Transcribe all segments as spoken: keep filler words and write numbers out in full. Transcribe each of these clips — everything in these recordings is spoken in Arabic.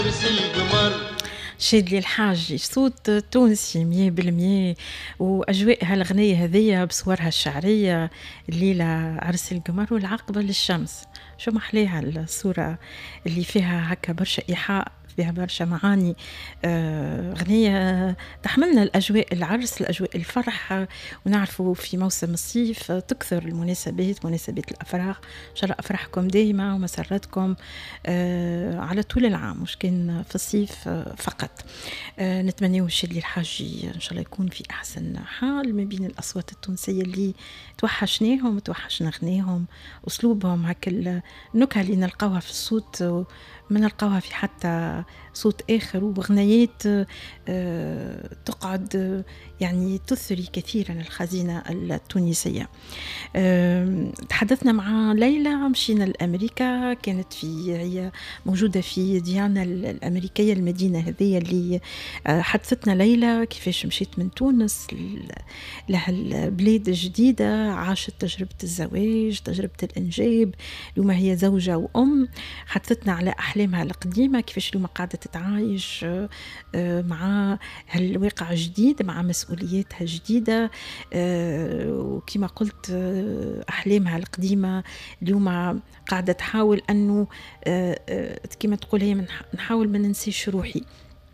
شادلي الحاجي صوت تونسي مية بالمية، وأجواء هالغنية هذية بصورها الشعرية. الليلة عرس القمر والعقبة للشمس، شو محليها الصورة اللي فيها هكا برشا إيحاء، فيها برشا معاني. آه غنية تحملنا الأجواء العرس، الأجواء الفرح. ونعرفوا في موسم الصيف تكثر المناسبات، مناسبات الأفراح. إن شاء الله أفراحكم دايمة ومسرتكم آه على طول العام، مش كان في الصيف آه فقط. آه نتمنى شادلي الحاجي إن شاء الله يكون في أحسن حال ما بين الأصوات التونسية اللي توحشناهم توحشنا غناهم، أسلوبهم هكا النكهة اللي نلقاوها في الصوت ما نلقاوها في حتى صوت آخر، وبغنيات آه تقعد آه يعني تثري كثيرا الخزينة التونسية. آه تحدثنا مع ليلى، مشينا لأمريكا، كانت في هي موجودة في ديانا الأمريكية، المدينة هذه اللي آه حدثتنا ليلى كيفاش مشيت من تونس لها البلاد الجديدة، عاشت تجربة الزواج، تجربة الإنجاب. اليوم هي زوجة وأم، حدثتنا على أحلامها القديمة، كيفاش اليوم قاعدة تتعايش مع هالواقع الجديد، مع مسؤولياتها الجديدة. وكما قلت أحلامها القديمة اليوم قاعدة تحاول أنه كما تقول هي نحاول ما ننسيش روحي.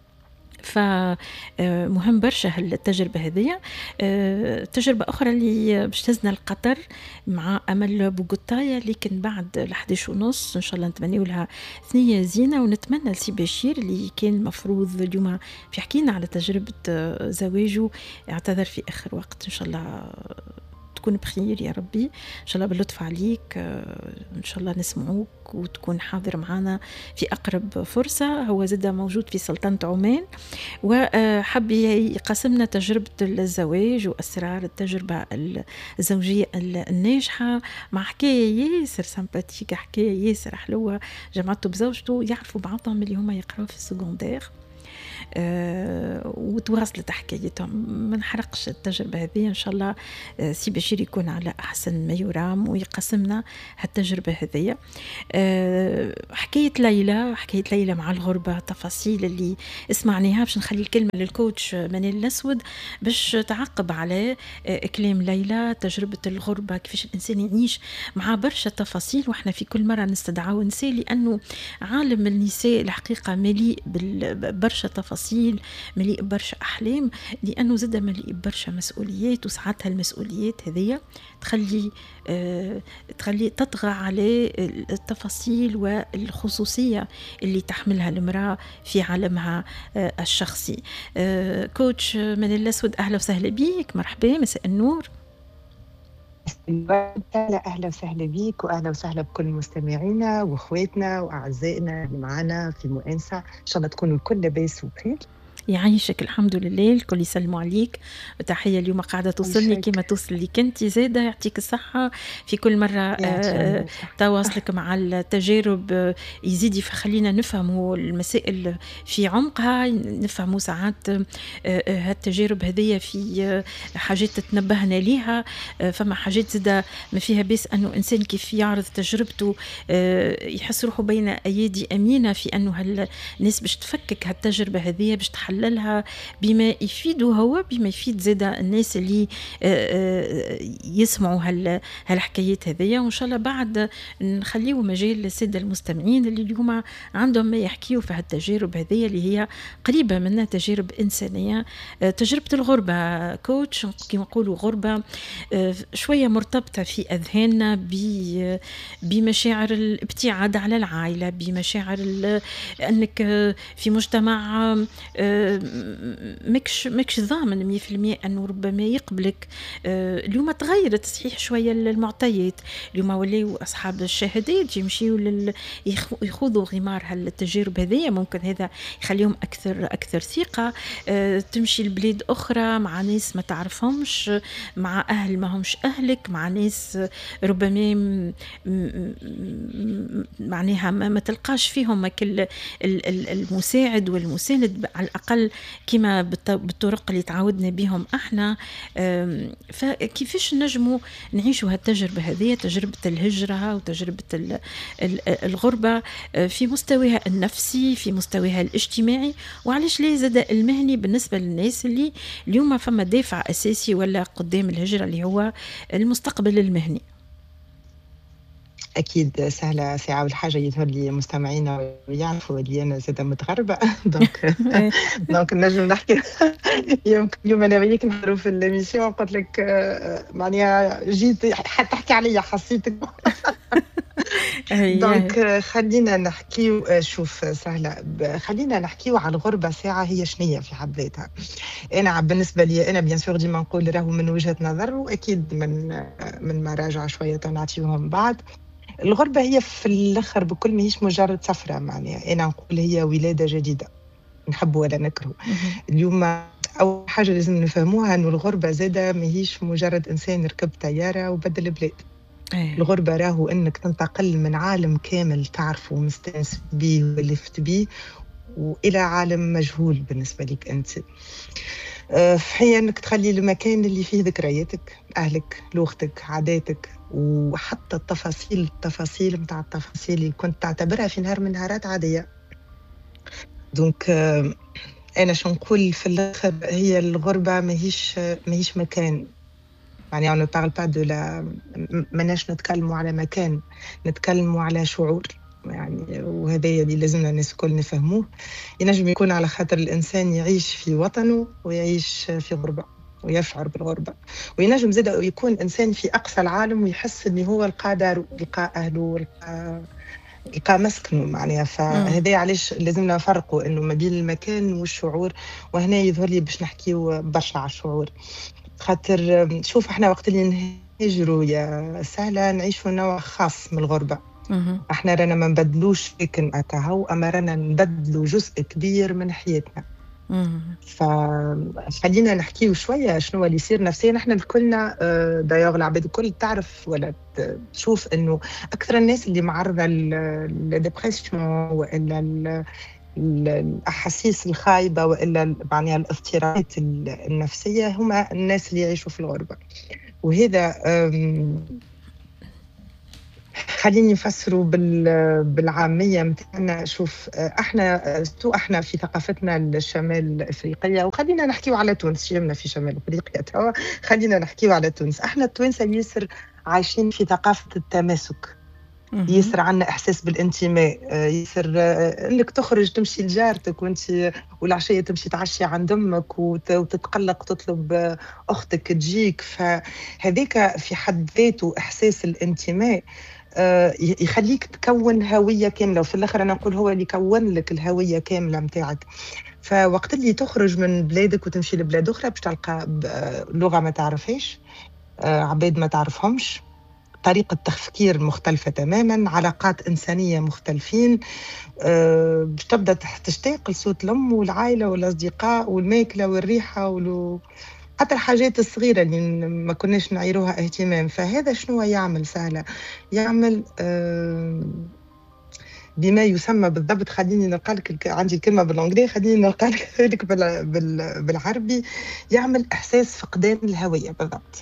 فمهم برشا هالتجربة هذه. تجربة أخرى اللي باش تهزنا القطر مع أمل بوغوتايا، لكن بعد الحديش ونص إن شاء الله نتمنى لها ثنية زينة. ونتمنى لسي بشير اللي كان المفروض اليوم في حكينا على تجربة زواجه، اعتذر في آخر وقت. إن شاء الله تكون بخير يا ربي، إن شاء الله باللطف عليك، إن شاء الله نسمعوك وتكون حاضر معنا في أقرب فرصة. هو زاد موجود في سلطنة عمان، وحب يقسمنا تجربة الزواج وأسرار التجربة الزوجية الناجحة، مع حكاية ياسر سمباتيك، حكاية ياسر حلوة جمعته بزوجته يعرفوا بعضهم اللي هما يقرأوا في السكوندير. أه وتواصلت حكايتهم. ما نحرقش التجربة هذه، إن شاء الله أه سي بشير يكون على أحسن ما يرام ويقسمنا هالتجربة هذه. أه حكاية ليلى، حكاية ليلى مع الغربة، تفاصيل اللي اسمعناها. باش نخلي الكلمة للكوتش منال الأسود باش تعقب على أه كلام ليلى، تجربة الغربة، كيفاش الإنسان يعيش مع برشا تفاصيل. وإحنا في كل مرة نستدعى نساء، لأنه عالم النساء الحقيقة مليء برشا تفاصيل، مليء برشا أحلام، لأنه زاد مليء برشا مسؤوليات. وساعتها المسؤوليات هذه تخلي آه تخلي تطغى على التفاصيل والخصوصية اللي تحملها المرأة في عالمها آه الشخصي. آه كوتش من الأسود، أهلا وسهلا بيك، مرحبا، مساء النور. أهلا وسهلا بيك، وأهلا وسهلا بكل مستمعينا وأخواتنا وأعزائنا اللي معنا في المؤنسة. إن شاء الله تكونوا الكل لاباس وبخير. يعيشك، الحمد لله، الكل يسلموا عليك. وتحية اليوم قاعدة توصلني كما توصل لك انت، زادة يعطيك الصحة في كل مرة آه تواصلك مع التجارب آه يزيد يخلينا نفهموا المسائل في عمقها، نفهموا ساعات آه هالتجارب هذه في آه حاجات تتنبهنا ليها. آه فما حاجات زادة ما فيها بس أنه إنسان كيف يعرض تجربته آه يحس روحه بين أيادي أمينة في أنه هالناس باش تفكك هالتجربة هذه، باش تحل لها بما يفيده هو، بما يفيد زاد الناس اللي يسمعوا هالحكايات هذية. وإن شاء الله بعد نخليه مجال للسادة المستمعين اللي اليوم عندهم ما يحكيوا في هالتجارب هذية اللي هي قريبة منها، تجارب إنسانية. تجربة الغربة كوتش كما نقولوا غربة شوية مرتبطة في أذهاننا بمشاعر الابتعاد على العائلة، بمشاعر أنك في مجتمع مكش مكش ضامن مية في المية أنه ربما يقبلك. اليوم تغيرت صحيح شوية المعطيات، اليوم ولاو أصحاب الشهادات يمشيوا لل يخوضوا غمار هالتجارب هذه، ممكن هذا يخليهم أكثر أكثر ثقة. تمشي لبلاد أخرى مع ناس ما تعرفهمش، مع أهل ما همش أهلك، مع ناس ربما معناها ما تلقاش فيهم كل المساعد والمساند على الأقل الأقل كما بالطرق اللي تعودنا بهم احنا. فكيفاش نجموا نعيشوا هالتجربة هذه، تجربة الهجرة وتجربة الغربة في مستواها النفسي، في مستواها الاجتماعي، وعلاش لا زاد المهني بالنسبة للناس اللي اليوم فما دافع أساسي ولا قدام الهجرة اللي هو المستقبل المهني. أكيد سهلة ساعة. أول حاجة يظهر لي مستمعينا يعرفوا اللي أنا زادة متغربة دونك دونك نجم نحكي. يمكن اليوم أنا وياك نحضروا في الإميسيون قلت لك معناها جيت حتى تحكي عليا حسيتك. دونك خلينا نحكيو. شوف سهلة، خلينا نحكيو على الغربة ساعة هي شنية في حد ذاتها. أنا بالنسبة لي أنا بيان سور ديما نقول راهو من وجهة نظر، وأكيد من من مراجع شوية نعطيهم بعد. الغربة هي في الآخر بكل ماهيش مجرد سفرة، معناها أنا نقول هي ولادة جديدة نحب ولا نكره. اليوم أول حاجة لازم نفهموها أنه الغربة زادة ماهيش مجرد إنسان ركب طيارة وبدل بلاد. الغربة راهو أنك تنتقل من عالم كامل تعرفه ومستانس بيه ولفت بيه وإلى عالم مجهول بالنسبة لك أنت. في حين أنك تخلي المكان اللي فيه ذكرياتك، أهلك، لغتك، عاداتك، وحتى التفاصيل التفاصيل متاع التفاصيل اللي كنت تعتبرها في نهار من نهارات عادية. دونك أنا شو نقول في الآخر، هي الغربة ماهيش ماهيش مكان، يعني أنا parle pas de la مناش نتكلموا على مكان، نتكلموا على شعور يعني. وهذا اللي لازمنا الناس الكل نفهموه. ينجم يكون على خاطر الإنسان يعيش في وطنه ويعيش في غربة ويشعر بالغربة، وينجم زاد يكون إنسان في أقصى العالم ويحس إنه هو لقى داره، لقى أهله، لقى لقى مسكنه معناها. فهذا علاش لازمنا نفرقوا إنه ما بين المكان والشعور. وهنا يظهر لي باش نحكيو برشا على الشعور، خاطر شوف احنا وقت اللي نهجروا يا سهلة نعيشوا نوع خاص من الغربة. احنا رانا ما نبدلوش لكن أكهو، أما رانا نبدلوا جزء كبير من حياتنا. فخلينا نحكيو شوية شنو اللي يصير نفسيا. احنا الكلنا دايوغ العباد الكل تعرف ولا تشوف انه اكثر الناس اللي معرضة للديبريسيون والا الأحاسيس الخايبة وإلا معناها الاضطرابات النفسية هما الناس اللي يعيشوا في الغربة. وهذا خليني نفسروا بالعامية متاعنا. شوف احنا تو احنا في ثقافتنا الشمال الافريقيه، وخلينا نحكيو على تونس، جينا في شمال افريقيا توا خلينا نحكيو على تونس. احنا التوانسه ياسر عايشين في ثقافه التماسك، ياسر عنا احساس بالانتماء، ياسر انك تخرج تمشي لجارتك وانت والعشيه تمشي تعشي عند امك وتتقلق تطلب اختك تجيك. فهذيك في حد ذاته احساس الانتماء يخليك تكون هويه كامله، وفي الاخر انا نقول هو اللي يكون لك الهويه كامله متاعك. فوقت اللي تخرج من بلادك وتمشي لبلاد اخرى باش تلقى لغه ما تعرفهاش، عباد ما تعرفهمش، طريقة تفكير مختلفة تماماً، علاقات إنسانية مختلفين. أه باش تبدأ تشتاق لصوت الأم والعائلة والأصدقاء والماكلة والريحة ولو حتى الحاجات الصغيرة اللي ما كناش نعيروها اهتمام. فهذا شنو يعمل سهلة؟ يعمل أه بما يسمى بالضبط، خليني نلقالك عندي الكلمة بالانجليزي، خليني نلقالك بالعربي، يعمل إحساس فقدان الهوية بالضبط.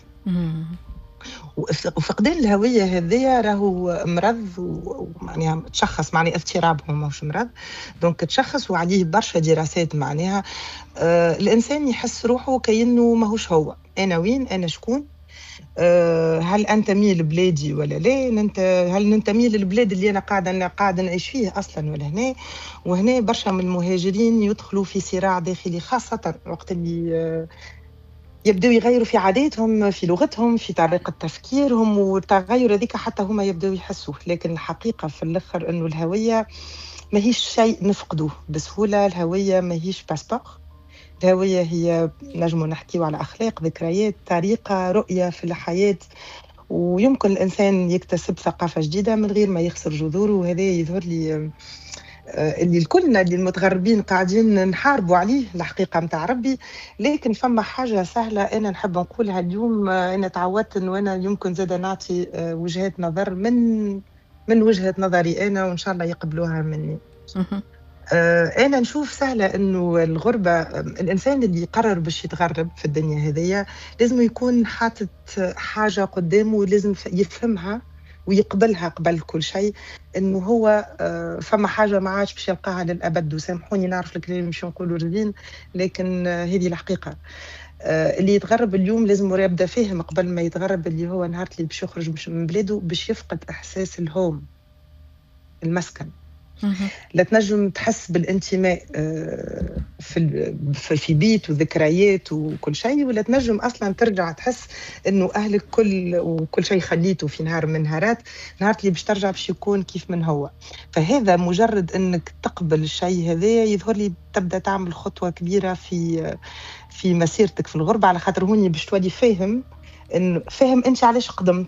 وفقدان الهوية هذيا راهو مرض، ومعناها تشخص معناها اضطراب، هو مش مرض. دونك تشخص وعليه برشا دراسات معناها. آه الإنسان يحس روحه كأنه ماهوش هو. أنا وين؟ أنا شكون؟ آه هل أنتمي لبلادي ولا لا؟ ننت هل ننتمي للبلاد اللي أنا قاعدة أنا قاعدة نعيش فيه أصلا ولا هنا؟ وهنا برشا من المهاجرين يدخلوا في صراع داخلي، خاصة وقت اللي آه يبدأوا يغيروا في عاداتهم، في لغتهم، في طريقة تفكيرهم، والتغير هذيك حتى هما يبدأوا يحسوه. لكن الحقيقة في الآخر أنه الهوية ما هيش شيء نفقده بسهولة. الهوية ما هيش باسبور. الهوية هي نجم نحكيو على أخلاق، ذكريات، طريقة، رؤية في الحياة، ويمكن الإنسان يكتسب ثقافة جديدة من غير ما يخسر جذوره. وهذا يظهر لي اللي الكلنا اللي المتغربين قاعدين نحاربوا عليه الحقيقة متاع ربي. لكن فما حاجة سهلة أنا نحب نقولها اليوم. أنا تعودت أنه أنا يمكن زاد نعطي وجهات نظر من من وجهة نظري أنا، وإن شاء الله يقبلوها مني. آه، أنا نشوف سهلة إنه الغربة، آه، الإنسان اللي يقرر باش يتغرب في الدنيا هذيا لازم يكون حاطط حاجة قدامه، ولازم ف- يفهمها ويقبلها قبل كل شيء. إنه هو آه، فما حاجة ما عادش باش يلقاها للأبد. وسامحوني نعرف الكلام مش نقولوا رذين، لكن آه، هذه الحقيقة. آه، اللي يتغرب اليوم لازم هو يبدا فاهم قبل ما يتغرب اللي هو نهار اللي باش يخرج مش من بلاده باش يفقد إحساس الهوم، المسكن. اهم. لا تنجم تحس بالانتماء آه، في ال- في في بيت وذكريات وكل شيء، ولا تنجم اصلا ترجع تحس انه اهلك كل وكل شيء خليته في نهار من نهارات، نهار اللي باش ترجع باش يكون كيف من هو. فهذا مجرد انك تقبل الشيء هذا يظهر لي تبدا تعمل خطوه كبيره في في مسيرتك في الغربه، على خاطر هوني باش تولي فاهم انه فاهم انت علاش قدمت.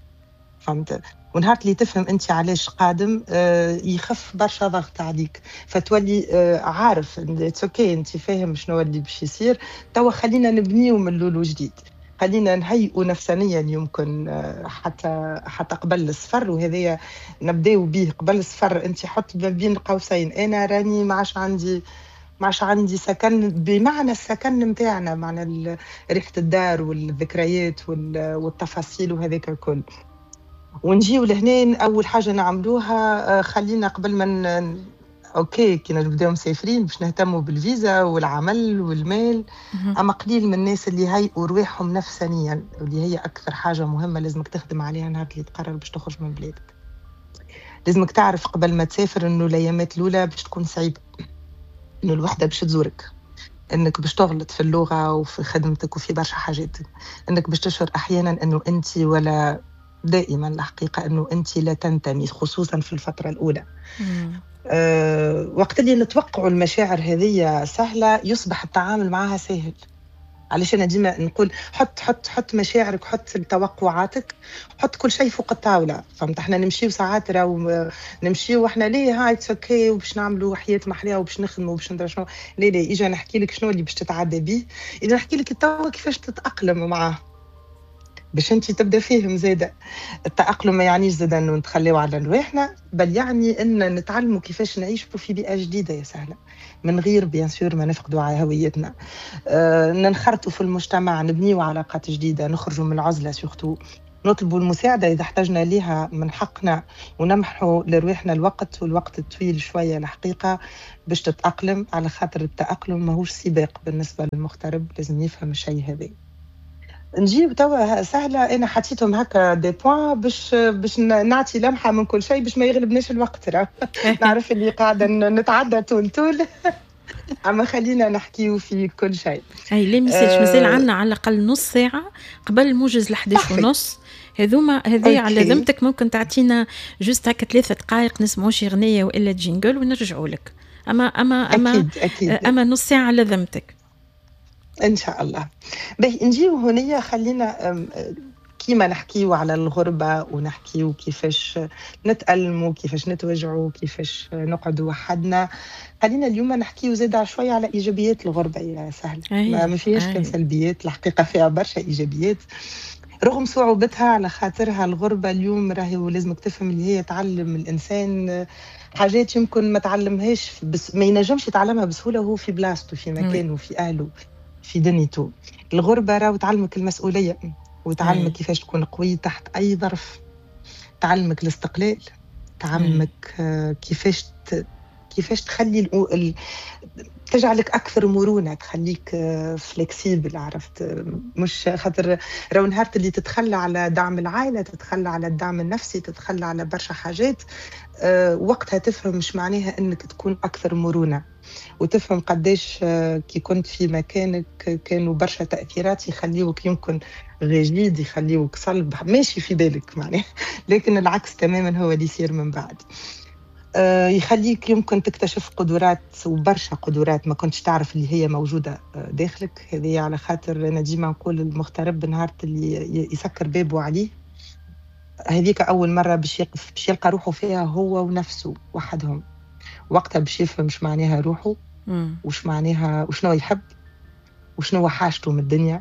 فهمت؟ ونهار اللي تفهم انت علاش قادم آه، يخف برشا ضغط عليك، فتولي آه، عارف اتس اوكي، انت فاهم شنو اللي باش يصير. توا خلينا نبنيو من الاول وجديد، خلينا نهيئوا نفسانيا يمكن آه، حتى حتى قبل السفر. وهذايا نبداو به قبل السفر. انت حط ما بين قوسين انا راني ما عادش عندي ما عادش عندي سكن بمعنى السكن نتاعنا، معنى ال- ريحه الدار والذكريات وال- والتفاصيل وهذاك الكل. ونجيو لهنا اول حاجه نعملوها آه، خلينا قبل ما ن... اوكي كي نبداو مسافرين باش نهتموا بالفيزا والعمل والمال. اهم. اما قليل من الناس اللي هيئوا رواحهم نفسانيا، اللي هي اكثر حاجه مهمه لازمك تخدم عليها نهار اللي تقرر باش تخرج من بلادك. لازمك تعرف قبل ما تسافر انه الايامات الاولى باش تكون صعيبه، انه الوحده باش تزورك، انك باش تغلط في اللغه وفي خدمتك وفي برشا حاجات، انك باش تشعر احيانا انه انت ولا دائما الحقيقه انه انت لا تنتمي، خصوصا في الفتره الاولى. إمم. أه وقت اللي نتوقعوا المشاعر هذه سهله يصبح التعامل معها سهل. علاش انا ديما نقول حط حط حط مشاعرك، حط توقعاتك، حط كل شيء فوق الطاوله. فهمت؟ احنا نمشيو ساعات راهو نمشيو واحنا ليه هاي اوكي وباش نعملوا حياه محليه وباش نخدموا وباش ندير شنو. ليه ليه اجا نحكي لك شنو اللي باش تتعدى به، اذا نحكي لك توا كيفاش تتاقلم معاه باش انت تبدا فيهم زاده. التأقلم ما يعنيش زاده انه نتخليو على رواحنا، بل يعني ان نتعلموا كيفاش نعيشوا في بيئه جديده يا سهله، من غير بيان سور ما نفقدوا على هويتنا. آه، ننخرطوا في المجتمع، نبنيوا علاقات جديده، نخرجوا من العزله سورتو، نطلبوا المساعدة إذا احتجنا لها من حقنا، ونمحوا لرواحنا الوقت، والوقت الطويل شوية الحقيقة باش تتأقلم. على خاطر التأقلم ماهوش سباق بالنسبة للمغترب، لازم يفهم الشيء هذا. نجيب توا سهلة، أنا حطيتهم هكا دي بوان باش باش نعطي لمحة من كل شيء باش ما يغلبناش الوقت. راه نعرف اللي قاعدة نتعدى طول طول أما خلينا نحكيو في كل شيء. أي لا ما يسالش، مازال أه عندنا على الأقل نُص ساعة قبل موجز الحداش بارفي. ونص. هذوما هذيا على أوكي ذمتك ممكن تعطينا جوست هكا ثلاثة دقايق نسمعوا شي أغنية وإلا جينجل ونرجعوا لك. أما أما أما أكيد أكيد أما نُص ساعة على ذمتك. إن شاء الله. باهي نجيو هنيا خلينا أم، كيما نحكيو على الغربة ونحكيو كيفاش نتألموا، كيفاش نتوجعوا، كيفاش نقعدوا وحدنا. خلينا اليوم نحكيو زاد شوية على إيجابيات الغربة يا سهلة. ما أي ما فيهاش كان أي سلبيات، الحقيقة فيها برشا إيجابيات رغم صعوبتها. على خاطرها الغربة اليوم راهي ولازمك تفهم اللي هي تعلم الإنسان حاجات يمكن ما تعلمهاش بس ما ينجمش يتعلمها بسهولة وهو في بلاصته في وي مكانه في أهله في دنيته. الغربة راهو تعلمك المسؤولية، وتعلمك أي كيفاش تكون قوي تحت أي ظرف، تعلمك الاستقلال، أي تعلمك آه، كيفاش ت... كيفاش تخلي الأو- ال... تجعلك اكثر مرونه، تخليك فليكسيبل. عرفت؟ مش خاطر راهو نهار اللي تتخلى على دعم العائله، تتخلى على الدعم النفسي، تتخلى على برشا حاجات. أه وقتها تفهم مش معناها انك تكون اكثر مرونه، وتفهم قديش أه كي كنت في مكانك كانوا برشا تاثيرات يخليوك يمكن غجيد، يخليوك صلب ماشي في بالك معناها لكن العكس تماما هو اللي يصير من بعد. آه، يخليك يمكن تكتشف قدرات وبرشا قدرات ما كنتش تعرف اللي هي موجودة آه، داخلك. هذه على خاطر أنا ديما نقول المغترب نهار اللي ي- يسكر بابه عليه، هذيك أول مرة باش يقف باش يلقى روحه فيها هو ونفسه وحدهم. وقتها باش يفهم مش معناها روحه، إمم. وش معناها وشنو يحب، وشنو حاجته من الدنيا،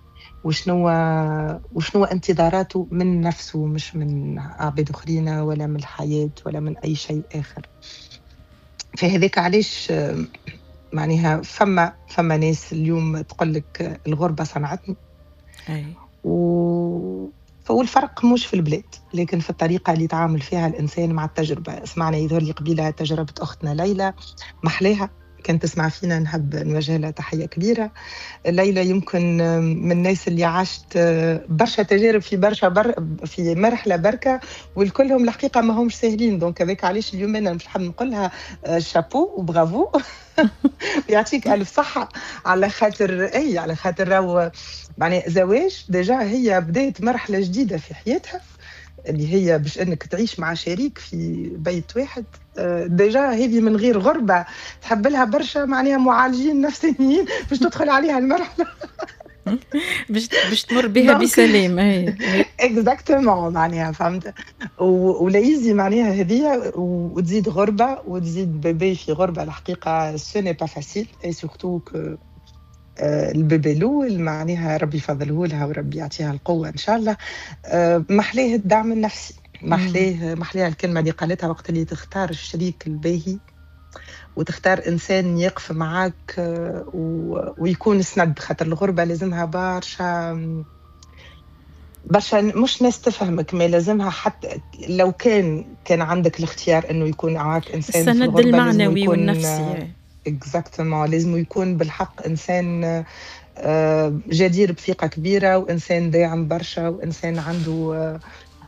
وشنو وشنو انتظاراته من نفسه، مش من عباد أخرين ولا من الحياة ولا من أي شيء آخر. فهذاك علاش معناها فما فما ناس اليوم تقول لك الغربة صنعتني. أي. و والفرق مش في البلاد لكن في الطريقة اللي يتعامل فيها الإنسان مع التجربة. سمعنا يظهر لي قبيلة تجربة أختنا ليلى محلاها، كانت تسمع فينا نحب نوجه لها تحية كبيرة. ليلى يمكن من الناس اللي عاشت برشا تجارب في برشا بر في مرحلة بركة والكلهم الحقيقة ما همش سهلين. دونك هذاك علاش اليوم أنا مش حاب نقولها شابو وبرافو يعطيك ألف صحة على خاطر أي على خاطر راهو معناها زواج ديجا هي بداية مرحلة جديدة في حياتها اللي هي باش انك تعيش مع شريك في بيت واحد. ديجا هذه من غير غربة تحب لها برشا معناها معالجين نفسيين باش تدخل عليها المرحلة باش باش تمر بها بسلام. اي اكزاكتومون معناها فهمت. وليزي معناها هذه وتزيد غربة وتزيد بيبي في غربة الحقيقة سو ني با فاسيل اي سورتو كو البيبي الاول معناها ربي يفضله لها وربي يعطيها القوه ان شاء الله. محلاه الدعم النفسي، محلاه محلاه الكلمه اللي قالتها وقت اللي تختار الشريك الباهي وتختار انسان يقف معاك ويكون سند. خاطر الغربه لازمها برشا برشا مش ناس تفهمك ما لازمها حتى لو كان كان عندك الاختيار انه يكون معاك انسان في السند الغربه المعنوي والنفسي. اكزاكتومون لازم يكون بالحق انسان جدير بثقه كبيره وانسان داعم برشا وانسان عنده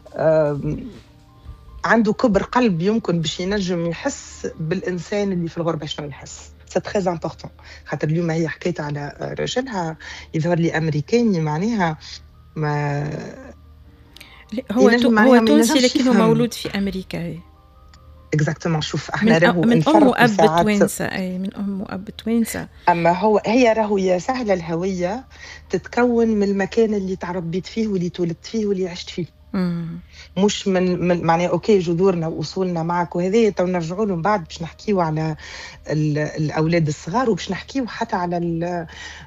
عنده كبر قلب يمكن باش ينجم يحس بالانسان اللي في الغربه شنو يحس. سي تري امبورطون خاطر اليوم هي حكيت على رجلها يظهر لي امريكاني معناها ما هو هو تونسي لكنه مولود في امريكا. اكزاكتومون شوف احنا راهو من ام واب توينسا. اي من ام واب توينسا. اما هو هي راهو يا سهله الهويه تتكون من المكان اللي تربيت فيه واللي تولدت فيه واللي عشت فيه. مم. مش من, من معناها اوكي جذورنا واصولنا معك وهذه تو نرجعوا لهم بعد باش نحكيوا على الاولاد الصغار وباش نحكيوا حتى على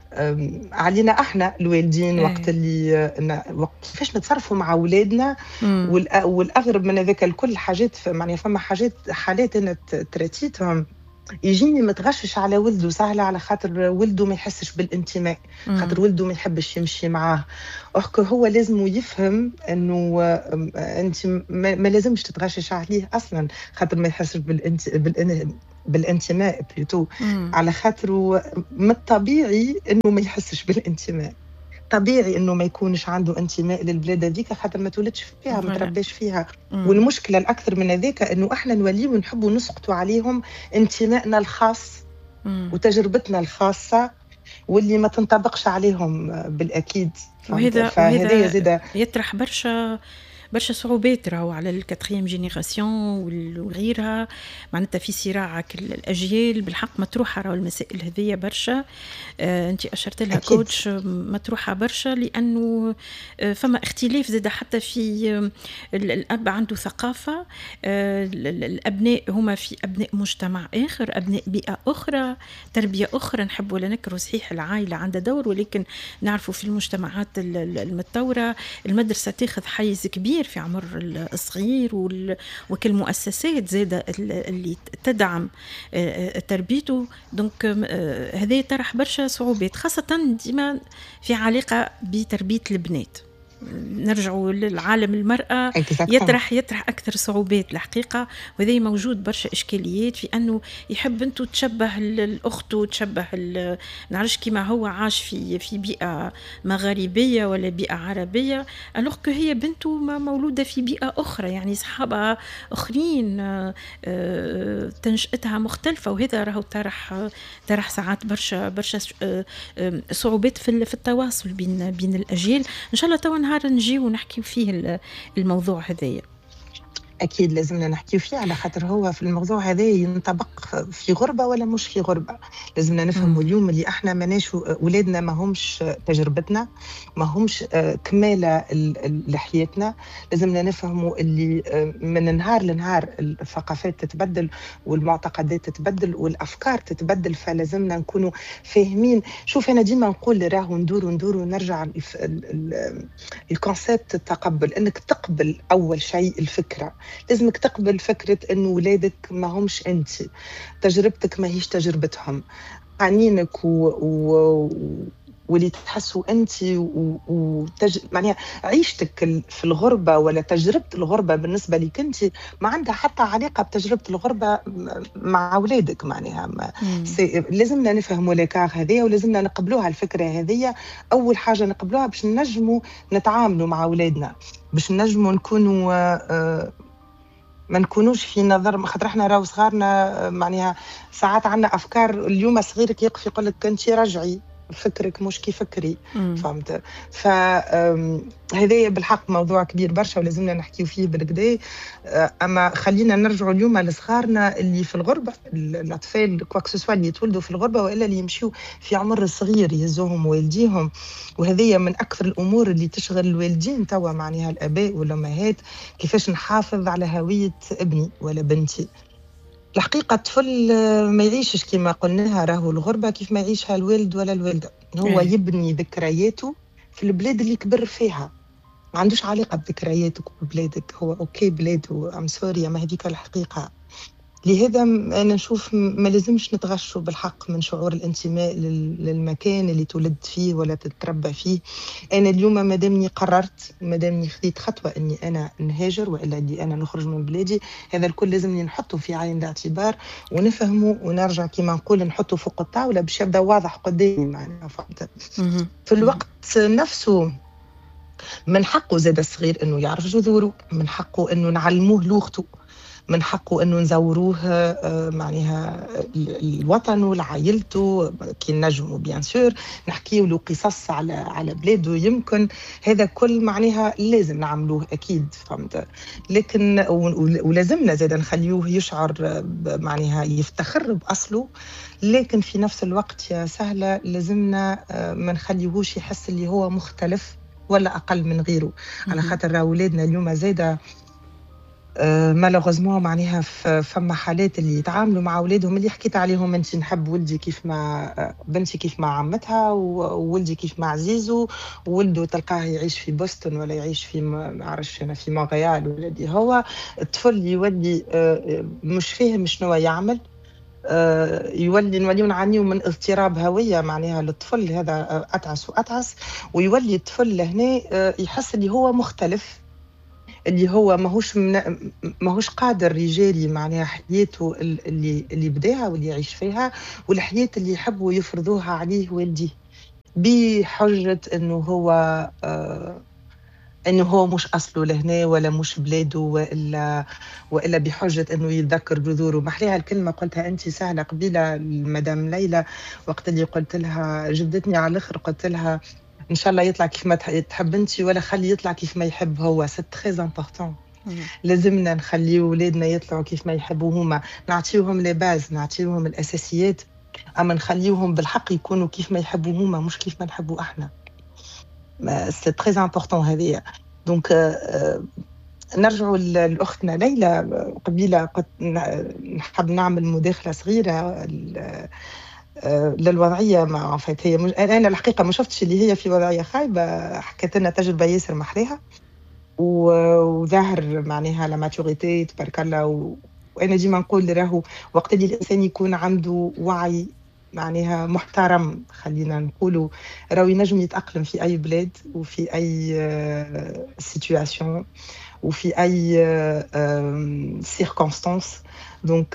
علينا احنا الوالدين أي. وقت اللي وقت كيفاش نتصرفوا مع اولادنا. والاغرب من هذاك الكل حاجات معناها فما حاجات حالات انا تراتيتهم يجيني متغشش على ولده سهلة على خاطر ولده ما يحسش بالانتماء. خاطر ولده ما يحبش يمشي معاه. أحكي هو لازم يفهم أنه أنت ما لازمش تتغشش عليه أصلا خاطر ما يحسش بالانت... بالان... بالانتماء بلوتو. على خاطره من الطبيعي أنه ما يحسش بالانتماء. طبيعي انه ما يكونش عنده انتماء للبلاد هذيك خاطر ما تولدش فيها ما تربيش فيها. مم. والمشكله الاكثر من هذاك انه احنا نوليو نحبوا نسقطوا عليهم انتمائنا الخاص. مم. وتجربتنا الخاصه واللي ما تنطبقش عليهم بالاكيد. وهذا فهذا زيدا يطرح برشا برشا صعوبات راهو على الكاتريام جينيراسيون وغيرها معناتها في صراعك الاجيال بالحق مطروحه راهو المسائل هذيا برشا. آه انت اشرت لها كوتش مطروحه برشا لانه آه فما اختلاف زاد حتى في آه الاب عنده ثقافه. آه الابناء هما في ابناء مجتمع اخر ابناء بيئه اخرى تربيه اخرى. نحب ولا نكره صحيح العائله عندها دور ولكن نعرفوا في المجتمعات المتطوره المدرسه تاخذ حيز كبير في عمر الصغير وكل مؤسسات زادة اللي تدعم تربيته. دونك هذا يطرح برشا صعوبات خاصة ديما في علاقة بتربية البنات. نرجعوا للعالم المرأة يطرح يطرح أكثر صعوبات الحقيقة. وهذا موجود برشا إشكاليات في أنه يحب أنه تشبه الأخت وتشبه نعرفش كما هو عاش في في بيئة مغاربية ولا بيئة عربية ألوغ هي بنته مولودة في بيئة أخرى يعني صحابها آخرين تنشئتها مختلفة. وهذا راهو طرح طرح ساعات برشا برشا صعوبات في في التواصل بين بين الأجيال. إن شاء الله تو نهار نجي ونحكي فيه الموضوع هذايا. أكيد لازمنا نحكي فيه على خاطر هو في الموضوع هذا ينطبق في غربة ولا مش في غربة. لازمنا نفهم اليوم اللي احنا مناش أولادنا ما همش تجربتنا ما همش كمالة لحياتنا. لازمنا نفهموا اللي من نهار لنهار الثقافات تتبدل والمعتقدات تتبدل والأفكار تتبدل. فلازمنا نكونوا فاهمين. شوف أنا ديما نقول راهو ندور ندور ونرجع الكونسيبت التقبل انك تقبل اول شيء الفكره لازمك تقبل فكرة إنه ولادك ما همش أنت، تجربتك ما هيش تجربتهم، قوانينك و... و... واللي تحسوا انت وتج... معناها عيشتك ال- في الغربه ولا تجربه الغربه بالنسبه لك انت ما عندها حتى علاقه بتجربه الغربه م- مع اولادك. معناها ما... مم. سي... لازمنا نفهموا ليكار هذيا ولازمنا نقبلوها الفكره هذيا. اول حاجه نقبلوها باش نجموا نتعاملوا مع اولادنا، باش نجموا نكونوا آه، ما نكونوش في نظر خاطر احنا راهو صغارنا. آه، معناها ساعات عندنا افكار. اليوم صغيرك يقف يقول لك انت رجعي فكرك مش كي فكري، مم. فهمت؟ فهذا بالحق موضوع كبير برشا ولازمنا نحكيو فيه بالكدا. آه، اما خلينا نرجعوا اليوم لصغارنا اللي في الغربه، ال- الاطفال كواكسوسوا اللي يتولدوا في الغربه والا اللي يمشيوا في عمر صغير يهزوهم والديهم. وهذه من اكثر الامور اللي تشغل الوالدين توا، معناها الاباء والامهات، كيفاش نحافظ على هويه ابني ولا بنتي. الحقيقة الطفل آه، ما يعيشش كما قلناها، راهو الغربة كيف ما يعيشها الوالد ولا الوالدة، هو ايه. يبني ذكرياته في البلاد اللي كبر فيها. ما عندوش علاقة بذكرياتك وبلادك، هو أوكي بلاده أم سوريا، ما هذيك الحقيقة. لهذا م- أنا نشوف م- ما لازمش نتغشوا بالحق من شعور الانتماء لل- للمكان اللي تولد فيه ولا تتربى فيه. أنا اليوم مادامني قررت، مادامني خذيت خطوة إني أنا نهاجر وإلا إني أنا نخرج من بلادي، هذا الكل لازمني نحطه في عين الاعتبار ونفهمه ونرجع كما نقول نحطه فوق الطاولة باش يبدا واضح قدامي. معناها فهمت؟ مهم. في مهم. الوقت نفسه من حقه زاد الصغير انه يعرف جذوره، من حقه انه نعلموه لغته، من حقه انه نزوروه آه، معناها ال- الوطن والعائلته كي نجموا بيان سور، نحكيو له قصص على على بلاده يمكن. هذا كل معناها لازم نعملوه اكيد، فهمت؟ لكن و- ولازمنا زاد نخليوه يشعر ب- معناها يفتخر باصله. لكن في نفس الوقت يا سهله لازمنا آه، ما نخليهوش يحس اللي هو مختلف ولا اقل من غيره. على مهم. خاطر اولادنا اليوم زاده مالوغوزمون معناها ف- فما حالات اللي يتعاملوا مع اولادهم اللي حكيت عليهم انت، نحب ولدي كيف ما آه، بنتي كيف ما عمتها، و- وولدي كيف ما عزيزو، وولده تلقاه يعيش في بوسطن ولا يعيش في ما ما عرفش انا في مونريال ولا دي. هو الطفل يولي آه، آه، مش فاهم شنو يعمل. آه، يولي نوليو نعانيو من اضطراب هويه معناها للطفل هذا، آه، اتعس واتعس. ويولي الطفل هنا آه، يحس اللي هو مختلف، اللي هو ماهوش من... ماهوش قادر يجاري معناها حياته ال- اللي اللي بداها واللي يعيش فيها، والحياة اللي يحبوا يفرضوها عليه والديه، بحجة انه هو آه انه هو مش اصله لهنا ولا مش بلاده، والا والا بحجه انه يتذكر جذوره. محليها الكلمه قلتها انت سهله قبيله المدام ليلى، وقت اللي قلت لها جبدتني على الاخر، قلت لها ان شاء الله يطلع كيف ما تح- تحب انت، ولا خلي يطلع كيف ما يحب هو. سي تري امبورطون. مهم. لازمنا نخليو ولادنا يطلعوا كيف ما يحبوا هما، نعطيوهم لي باز، نعطيوهم الاساسيات، اما نخليوهم بالحق يكونوا كيف ما يحبوا هما مش كيف ما نحبوا احنا. سي تري امبورطون هذه. دونك نرجع لاختنا ليلى. قبيله قد ن- نحب نعمل مداخله صغيره ل- آه، للوضعيه مع فات. هي مج... انا الحقيقه ما شفتش اللي هي في وضعيه خايبه، حكيت لنا تجربه ياسر محليها و- وظاهر معناها لا ماتوريتي تبارك الله. و... وانا ديما نقول راهو وقت اللي الانسان يكون عنده وعي معناها محترم، خلينا نقولوا، راهو ينجم يتأقلم في أي بلاد وفي أي سيتواسيون وفي أي سيركونستانس. دونك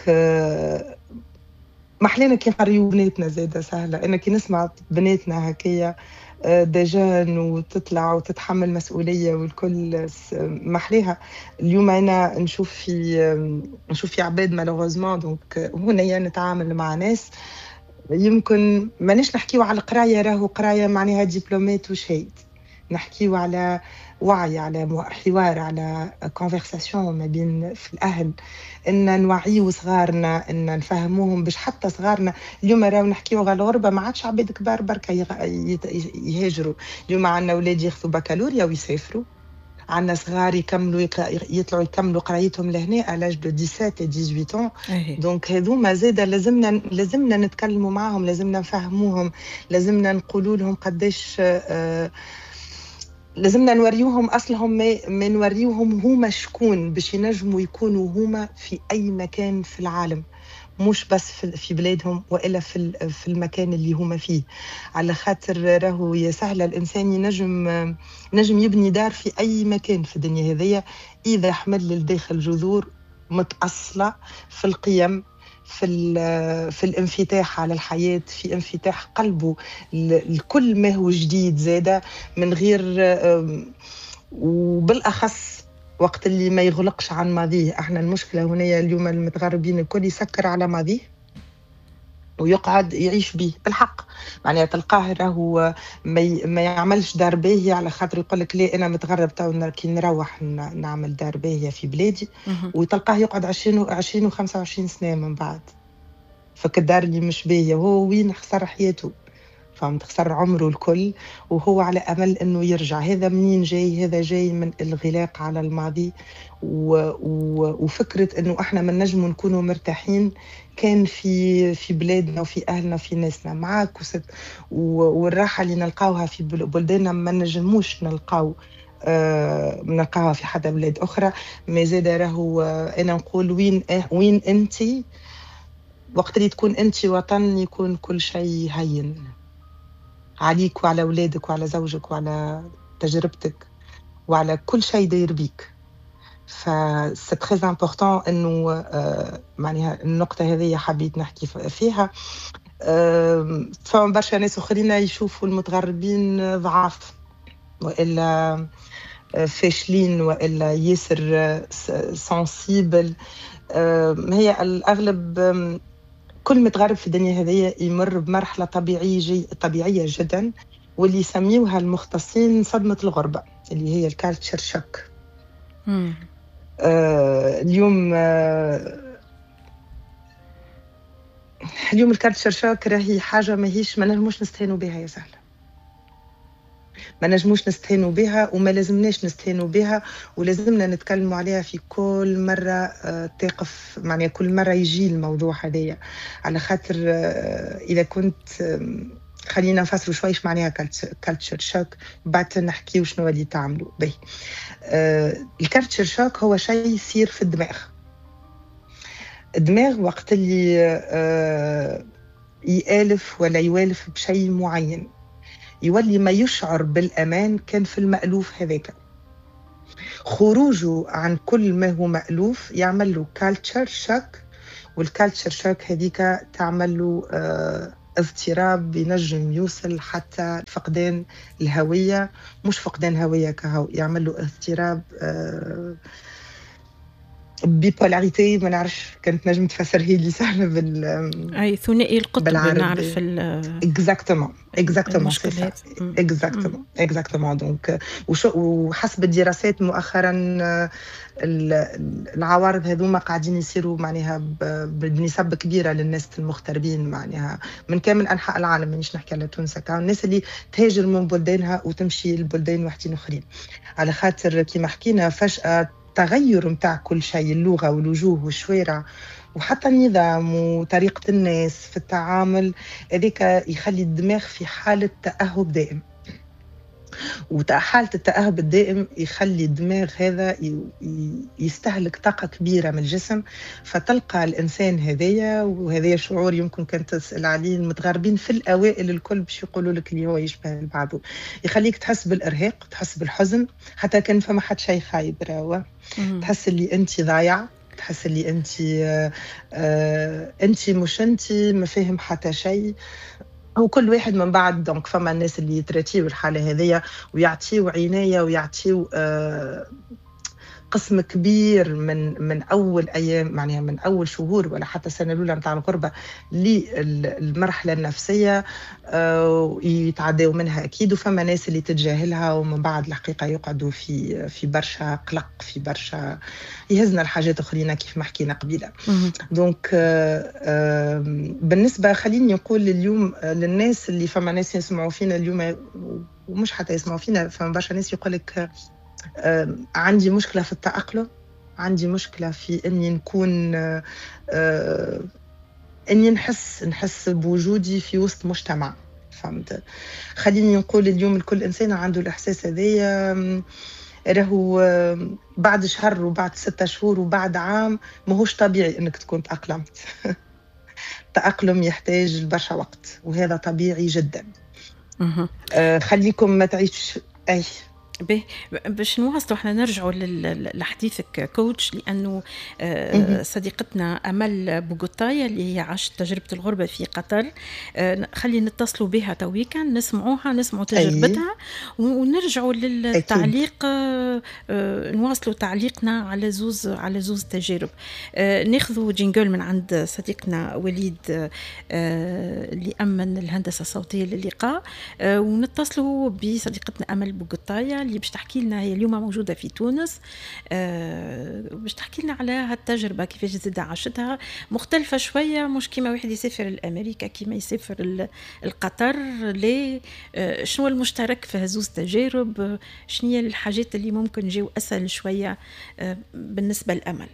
محلينا كي نقريو بناتنا زاده سهله، انا كي نسمع بناتنا هكايا دجان وتطلع وتتحمل مسؤوليه والكل س- محليها. اليوم انا نشوف في نشوف في عباد مالوغوزمون. دونك هنا نتعامل مع ناس يمكن مانيش نحكيو على القرايه، راهو قرايه معناها دبلومات وشهيد، نحكيو على وعي، على مو- حوار، على كونفرساسيون ما بين في الاهل، ان نوعيو صغارنا، ان نفهموهم باش حتى صغارنا. اليوم راهو نحكيو على الغربه، ما عادش عباد كبار بركه يغ- يت- يهاجروا. اليوم عندنا اولاد ياخذوا بكالوريا ويسافروا، عندنا صغار يكملوا يق- يطلعوا يكملوا قرايتهم لهنا على لاج دو سبعطاش ل ثمانية عشر. ايه. دونك هذوما زاده لازمنا لازمنا نتكلموا معاهم، لازمنا نفهموهم، لازمنا نقولوا لهم قداش آه، لازمنا نوريوهم اصلهم، ما, ما نوريوهم هما شكون باش ينجموا يكونوا هما في اي مكان في العالم، مش بس في في بلادهم والا في في المكان اللي هما فيه. على خاطر راهو يا سهله الانسان ينجم نجم يبني دار في اي مكان في الدنيا هذيا اذا حمل للداخل جذور متاصله في القيم، في في الانفتاح على الحياه، في انفتاح قلبه لكل ما هو جديد زاده، من غير وبالاخص وقت اللي ما يغلقش عن ماضيه. احنا المشكله هنا اليوم المتغربين الكل يسكر على ماضيه ويقعد يعيش به بالحق، معناها تلقاه راهو ما, ما يعملش دار باهيه على خاطر يقول لك ليه انا متغرب تو كي نروح نعمل دار باهيه في بلادي، وتلقاه يقعد عشرين و خمسة وعشرين سنه من بعد فك الدار اللي مش باهيه، وهو وين خسر حياته، فهمت، خسر عمره الكل وهو على امل انه يرجع. هذا منين جاي؟ هذا جاي من الغلاق على الماضي و... و... وفكره انه احنا ما نجموا نكونوا مرتاحين كان في في بلادنا وفي اهلنا وفي ناسنا معاك وست... و... والراحه اللي نلقاوها في بلداننا ما نجموش نلقاو آه نلقاها في حتى بلاد اخرى. ما زاد راهو انا نقول وين وين انتي وقت اللي تكون انت وطن يكون كل شيء هين عليك وعلى أولادك وعلى زوجك وعلى تجربتك وعلى كل شيء داير بيك. ف سي تري امبورطون انه آه معناها النقطه هذه حبيت نحكي فيها. آه فما برشا ناس اخرين يشوفوا المتغربين ضعاف والا فاشلين والا ياسر سنسيبل. آه هي الاغلب كل متغرب في الدنيا هذه يمر بمرحلة طبيعية جي طبيعية جدا، واللي يسميوها المختصين صدمة الغربة، اللي هي الكالتشر شوك. آه اليوم آه اليوم الكالتشر شوك راهي حاجة ما هيش ما نجموش نستهينوا بها يا سهلة، ما نجموش نستهينوا بها وما لازمناش نستهينوا بها، ولازمنا نتكلموا عليها في كل مرة آه تقف، معناها كل مرة يجي الموضوع هذايا، على خاطر آه إذا كنت آه خلينا نفسروا شويش معناها كالتشر شوك بعد نحكيو شنو اللي تعملوا به. آه الكالتشر شوك هو شيء يصير في الدماغ. الدماغ وقت اللي آه يألف ولا يوالف بشيء معين يولي ما يشعر بالأمان كان في المألوف هذاك، خروجه عن كل ما هو مألوف يعمل له كالتشر شوك، والكالتشر شوك هذيك تعمل له آه اضطراب ينجم يوصل حتى فقدان الهوية، مش فقدان هوية كهو، يعمل له اضطراب آه بيبولاريتي، ما نعرفش كانت نجم تفسرها لي سهله بال اي ثنائي القطب بالعربي. نعرف اكزاكتومون اكزاكتومون المشكلات اكزاكتومون اكزاكتومون دونك وحسب الدراسات مؤخرا العوارض هذوما قاعدين يصيروا معناها بنسب كبيره للناس المغتربين، معناها من كامل انحاء العالم، مانيش نحكي على تونس، الناس اللي تهاجر من بلدانها وتمشي لبلدان واحدين اخرين، على خاطر كيما حكينا فجاه تغير متاع كل شيء، اللغة والوجوه والشوارع وحتى النظام وطريقة الناس في التعامل، هذيك يخلي الدماغ في حالة تأهب دائم، وحالة التأهب الدائم يخلي الدماغ هذا يستهلك طاقة كبيرة من الجسم، فتلقى الإنسان هذايا، وهذايا شعور يمكن كانت تسأل عليه المتغربين في الأوائل الكل باش يقولوا لك اللي هو يشبه بعضه، يخليك تحس بالإرهاق، تحس بالحزن، حتى كان فما حد شيء خايب راهو، تحس اللي أنت ضايعة، تحس اللي أنت آه آه أنت مش أنت ما فاهم حتى شيء. وكل واحد من بعد دونك فما الناس اللي يتراتيو الحالة هذية ويعطيو عناية ويعطيو آه قسم كبير من من اول ايام، معناها من اول شهور ولا حتى السنه الاولى نتاع الغربه للمرحله النفسيه آه يتعداو منها اكيد، وفما ناس اللي تتجاهلها ومن بعد الحقيقه يقعدوا في في برشا قلق، في برشا يهزنا الحاجات اخرين كيف ما حكينا قبيله. دونك آه آه بالنسبه خليني نقول اليوم للناس اللي فما ناس يسمعوا فينا اليوم ومش حتى يسمعوا فينا، فما برشا ناس يقول لك آه عندي مشكلة في التأقلم، عندي مشكلة في أني نكون آه أني نحس نحس بوجودي في وسط مجتمع، فهمت. خليني نقول اليوم الكل إنسان عنده الإحساس هذايا، راهو بعد شهر وبعد ستة شهور وبعد عام ماهوش طبيعي إنك تكون تأقلمت. التأقلم يحتاج برشا وقت وهذا طبيعي جدا. اها آه، خليكم ما تعيش أي به باش نواصلوا احنا نرجعوا لل- لحديثك كوتش، لانه مهم. آه، صديقتنا امل بوغوتايا اللي هي عاشت تجربه الغربه في قطر، آه، خلي نتصلوا بها تويكا نسمعوها نسمعوا أي تجربتها ونرجعوا أكيد. للتعليق، آه، آه، نواصلوا تعليقنا على زوز على زوز تجارب. آه، ناخذوا جينجل من عند صديقنا وليد آه، اللي أمن الهندسة الصوتية للقاء، آه، ونتصلوا بصديقتنا أمل بوغوتايا اللي باش تحكي لنا، هي اليوم موجودة في تونس، آه، باش تحكي لنا على هالتجربة كيفاش زاد عاشتها، مختلفة شوية، مش كيما واحد يسافر لأمريكا كيما يسافر ال- القطر. ليه؟ آه، شنو المشترك في هزوز تجارب؟ آه، شنو هي الحاجات اللي ممكن يجيو أسهل شوية آه، بالنسبة لأمل؟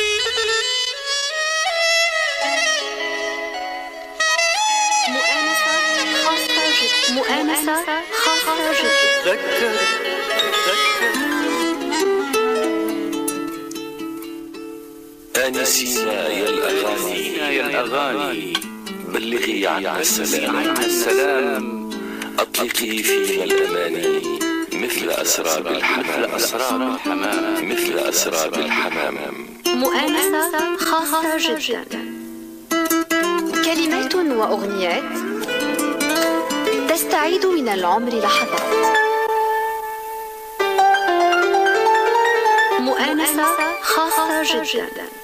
مؤانسة خاصة جدا. مؤانسة خاصة جدا. تذكر تذكر آنسينا يا الأغاني يا الأغاني بلغي عنا السلام عنا السلام أطلقي فينا الأماني مثل أسراب الحمام أسراب الحمام مثل أسراب الحمام. مؤانسة خاصة جدا. كلمات وأغنيات تستعيد من العمر لحظات. مؤانسة خاصة جدا.